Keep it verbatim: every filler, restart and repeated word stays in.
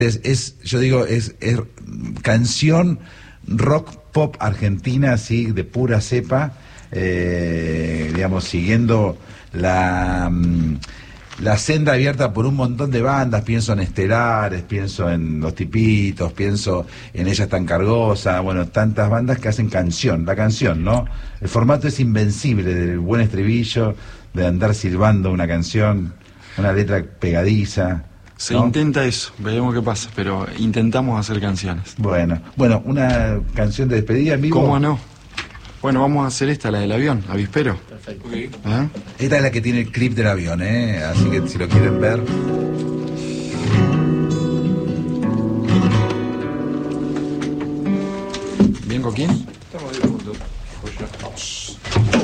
Es, es, yo digo, es, es canción rock pop argentina, así, de pura cepa, eh, digamos, siguiendo la, la senda abierta por un montón de bandas. Pienso en Estelares, pienso en Los Tipitos, pienso en Ella es tan cargosa, bueno, tantas bandas que hacen canción, la canción, ¿no? El formato es invencible, del buen estribillo, de andar silbando una canción, una letra pegadiza. Se ¿no? intenta eso, veremos qué pasa, pero intentamos hacer canciones. Bueno, bueno, una canción de despedida en vivo. ¿Cómo no? Bueno, vamos a hacer esta, la del avión, avispero. Perfecto. ¿Eh? Esta es la que tiene el clip del avión, ¿eh? Así que si lo quieren ver. ¿Bien, Coquín?